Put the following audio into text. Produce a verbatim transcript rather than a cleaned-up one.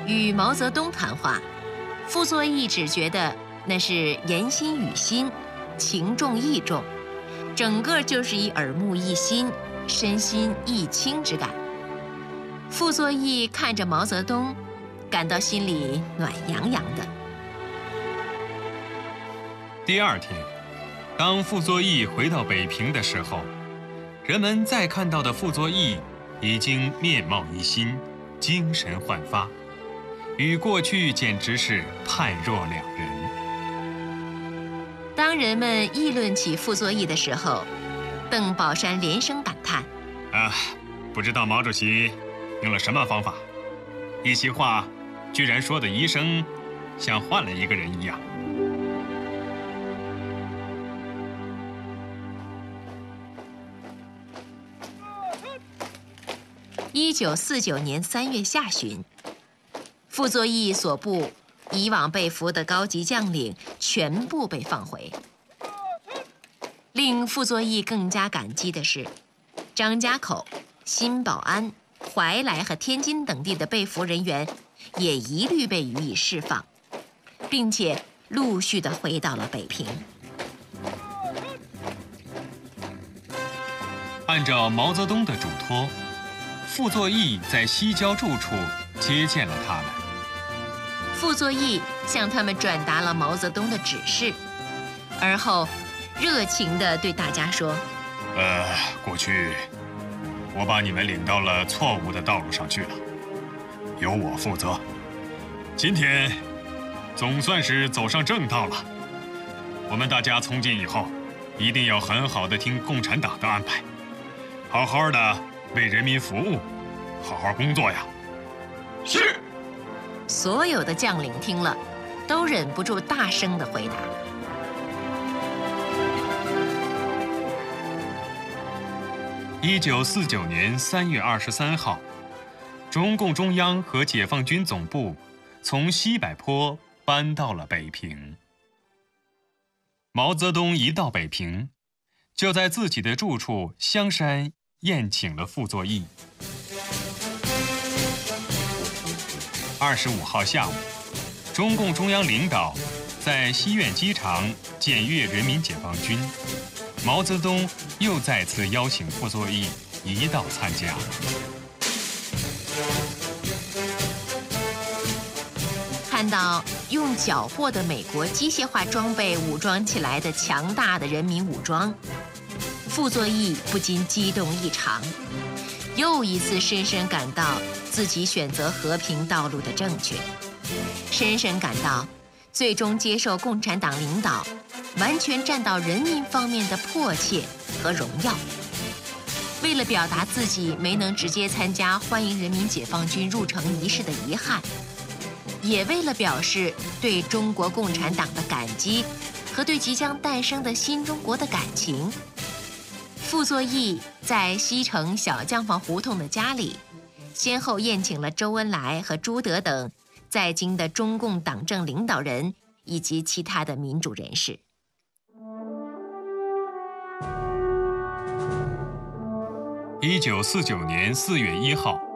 与毛泽东谈话，傅作义只觉得那是言心语心，情重意重，整个就是一耳目一新、身心一清之感。傅作义看着毛泽东，感到心里暖洋洋的。 第二天，当傅作义回到北平的时候，人们再看到的傅作义已经面貌一新，精神焕发，与过去简直是判若两人。 当人们议论起傅作义的时候，邓宝山连声感叹： 啊，不知道毛主席用了什么方法，一席话居然说的一生像换了一个人一样。 一九四九年三月下旬，傅作义所部以往被俘的高级将领全部被放回。令傅作义更加感激的是，张家口、新保安、怀来和天津等地的被俘人员也一律被予以释放，并且陆续地回到了北平。 按照毛泽东的嘱托，傅作义在西郊住处接见了他们。 傅作义向他们转达了毛泽东的指示，而后热情地对大家说： 呃，过去我把你们领到了错误的道路上去了，由我负责。今天总算是走上正道了。我们大家从今以后一定要很好的听共产党的安排，好好的为人民服务，好好工作呀。是。 所有的将领听了，都忍不住大声地回答。 一九四九年三月二十三号，中共中央和解放军总部从西柏坡搬到了北平。毛泽东一到北平，就在自己的住处香山宴请了傅作义。二十五号下午，中共中央领导在西苑机场检阅人民解放军，毛泽东又再次邀请傅作义一道参加。 看到用缴获的美国机械化装备武装起来的强大的人民武装，傅作义不禁激动异常，又一次深深感到自己选择和平道路的正确，深深感到最终接受共产党领导，完全站到人民方面的迫切和荣耀。为了表达自己没能直接参加欢迎人民解放军入城仪式的遗憾，也为了表示对中国共产党的感激和对即将诞生的新中国的感情，傅作义在西城小将房胡同的家里，先后宴请了周恩来和朱德等在京的中共党政领导人以及其他的民主人士。 一九四九年四月一号，